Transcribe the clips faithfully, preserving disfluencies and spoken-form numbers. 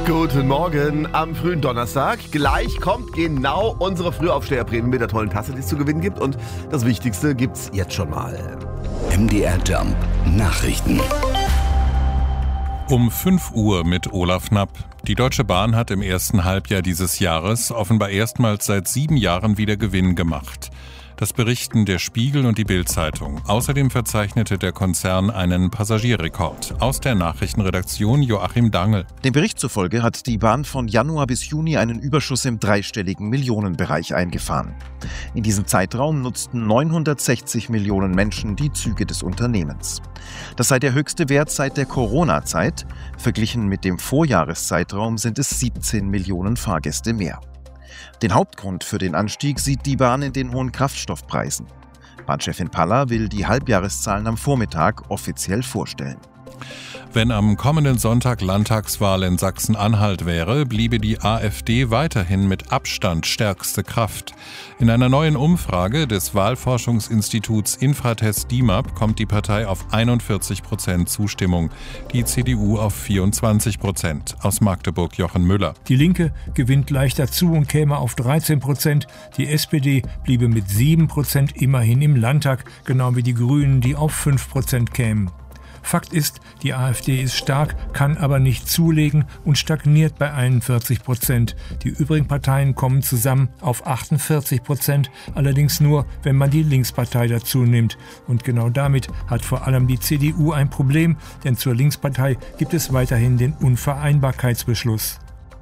Guten Morgen am frühen Donnerstag. Gleich kommt genau unsere Frühaufsteherprämie mit der tollen Tasse, die es zu gewinnen gibt. Und das Wichtigste gibt's jetzt schon mal. M D R Jump Nachrichten. Um fünf Uhr mit Olaf Knapp. Die Deutsche Bahn hat im ersten Halbjahr dieses Jahres offenbar erstmals seit sieben Jahren wieder Gewinn gemacht. Das berichten der Spiegel und die Bild-Zeitung. Außerdem verzeichnete der Konzern einen Passagierrekord. Aus der Nachrichtenredaktion Joachim Dangel. Dem Bericht zufolge hat die Bahn von Januar bis Juni einen Überschuss im dreistelligen Millionenbereich eingefahren. In diesem Zeitraum nutzten neunhundertsechzig Millionen Menschen die Züge des Unternehmens. Das sei der höchste Wert seit der Corona-Zeit. Verglichen mit dem Vorjahreszeitraum sind es siebzehn Millionen Fahrgäste mehr. Den Hauptgrund für den Anstieg sieht die Bahn in den hohen Kraftstoffpreisen. Bahnchefin Palla will die Halbjahreszahlen am Vormittag offiziell vorstellen. Wenn am kommenden Sonntag Landtagswahl in Sachsen-Anhalt wäre, bliebe die AfD weiterhin mit Abstand stärkste Kraft. In einer neuen Umfrage des Wahlforschungsinstituts Infratest D I M A P kommt die Partei auf einundvierzig Prozent Zustimmung, die C D U auf vierundzwanzig Prozent. Aus Magdeburg Jochen Müller. Die Linke gewinnt leicht dazu und käme auf dreizehn Prozent. Die S P D bliebe mit sieben Prozent immerhin im Landtag, genau wie die Grünen, die auf fünf Prozent kämen. Fakt ist, die AfD ist stark, kann aber nicht zulegen und stagniert bei einundvierzig Prozent. Die übrigen Parteien kommen zusammen auf achtundvierzig Prozent, allerdings nur, wenn man die Linkspartei dazu nimmt. Und genau damit hat vor allem die C D U ein Problem, denn zur Linkspartei gibt es weiterhin den Unvereinbarkeitsbeschluss.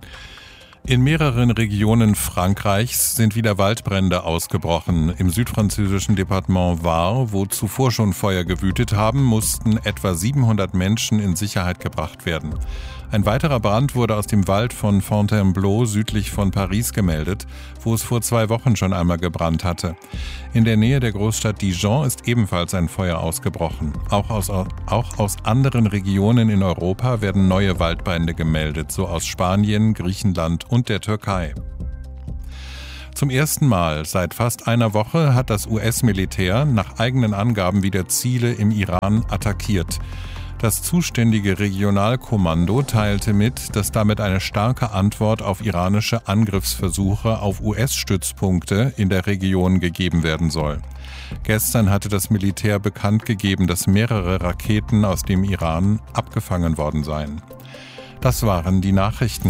In mehreren Regionen Frankreichs sind wieder Waldbrände ausgebrochen. Im südfranzösischen Departement Var, wo zuvor schon Feuer gewütet haben, mussten etwa siebenhundert Menschen in Sicherheit gebracht werden. Ein weiterer Brand wurde aus dem Wald von Fontainebleau südlich von Paris gemeldet, wo es vor zwei Wochen schon einmal gebrannt hatte. In der Nähe der Großstadt Dijon ist ebenfalls ein Feuer ausgebrochen. Auch aus, auch aus anderen Regionen in Europa werden neue Waldbrände gemeldet, so aus Spanien, Griechenland und der Türkei. Zum ersten Mal seit fast einer Woche hat das U S-Militär nach eigenen Angaben wieder Ziele im Iran attackiert. Das zuständige Regionalkommando teilte mit, dass damit eine starke Antwort auf iranische Angriffsversuche auf U S-Stützpunkte in der Region gegeben werden soll. Gestern hatte das Militär bekannt gegeben, dass mehrere Raketen aus dem Iran abgefangen worden seien. Das waren die Nachrichten.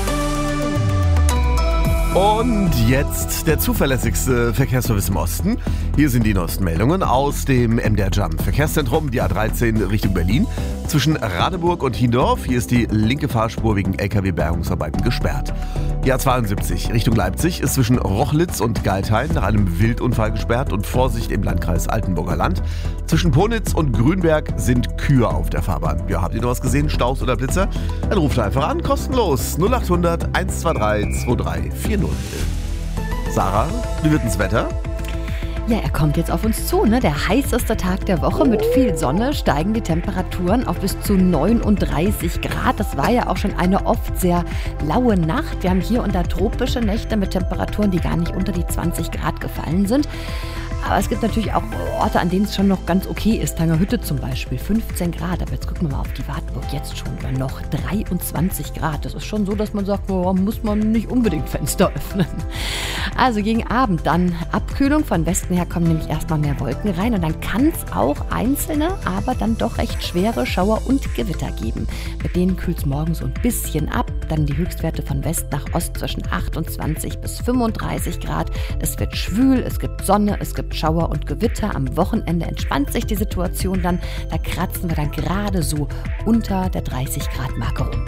Und jetzt der zuverlässigste Verkehrsservice im Osten. Hier sind die neuesten Meldungen aus dem M D R Jump Verkehrszentrum, die A dreizehn Richtung Berlin. Zwischen Radeburg und Hiendorf, hier ist die linke Fahrspur wegen L K W-Bergungsarbeiten gesperrt. Die A zweiundsiebzig Richtung Leipzig ist zwischen Rochlitz und Geithain nach einem Wildunfall gesperrt und Vorsicht im Landkreis Altenburger Land. Zwischen Ponitz und Grünberg sind Kühe auf der Fahrbahn. Ja, habt ihr noch was gesehen? Staus oder Blitzer? Dann ruft einfach an, kostenlos. null achthundert eins zwei drei zwei drei vier null. Sarah, wie wird das Wetter? Ja, er kommt jetzt auf uns zu, ne? Der heißeste Tag der Woche. Mit viel Sonne steigen die Temperaturen auf bis zu neununddreißig Grad. Das war ja auch schon eine oft sehr laue Nacht. Wir haben hier und da tropische Nächte mit Temperaturen, die gar nicht unter die zwanzig Grad gefallen sind. Aber es gibt natürlich auch Orte, an denen es schon noch ganz okay ist. Tangerhütte zum Beispiel, fünfzehn Grad. Aber jetzt gucken wir mal auf die Wartburg, jetzt schon noch dreiundzwanzig Grad. Das ist schon so, dass man sagt, oh, muss man nicht unbedingt Fenster öffnen. Also gegen Abend dann Abkühlung. Von Westen her kommen nämlich erstmal mehr Wolken rein. Und dann kann es auch einzelne, aber dann doch recht schwere Schauer und Gewitter geben. Mit denen kühlt es morgen so ein bisschen ab. Dann die Höchstwerte von West nach Ost zwischen achtundzwanzig bis fünfunddreißig Grad. Es wird schwül, es gibt Sonne, es gibt Schauer und Gewitter. Am Wochenende entspannt sich die Situation dann. Da kratzen wir dann gerade so unter der dreißig Grad Marke rum.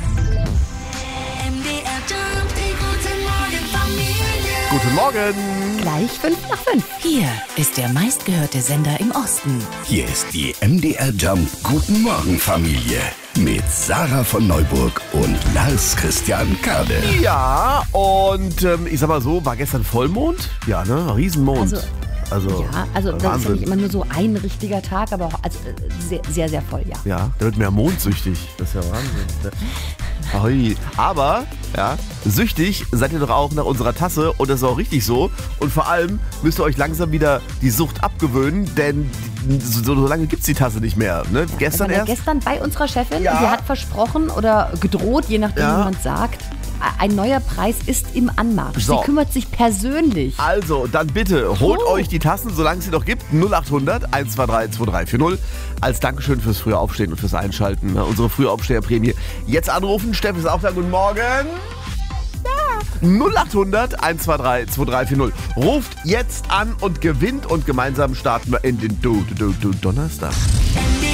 Guten Morgen! Gleich fünf nach fünf. Hier ist der meistgehörte Sender im Osten. Hier ist die M D R Jump Guten Morgen Familie mit Sarah von Neuburg und Lars Christian Kade. Ja, und ähm, ich sag mal so, war gestern Vollmond? Ja, ne? Riesenmond. Also, Also, ja, also das ist ja nicht immer nur so ein richtiger Tag, aber auch also sehr, sehr, sehr voll, ja. Ja, da wird mehr mondsüchtig. Das ist ja Wahnsinn. Ahoi. Aber, ja, süchtig seid ihr doch auch nach unserer Tasse und das ist auch richtig so. Und vor allem müsst ihr euch langsam wieder die Sucht abgewöhnen, denn so, so lange gibt es die Tasse nicht mehr. Ne? Ja, gestern wir waren erst. ja gestern bei unserer Chefin. Ja. Die hat versprochen oder gedroht, je nachdem, Ja. wie man sagt, ein neuer Preis ist im Anmarsch. So. Sie kümmert sich persönlich. Also, dann bitte holt Oh. euch die Tassen, solange es sie noch gibt. null acht hundert eins zwei drei zwei drei vier null. Als Dankeschön fürs frühe Aufstehen und fürs Einschalten. Ne? Unsere frühe Aufsteherprämie. Jetzt anrufen. Steff ist auch da. Guten Morgen. null acht hundert eins zwei drei zwei drei vier null. Ruft jetzt an und gewinnt und gemeinsam starten wir in den Do, Do, Do, Do Donnerstag.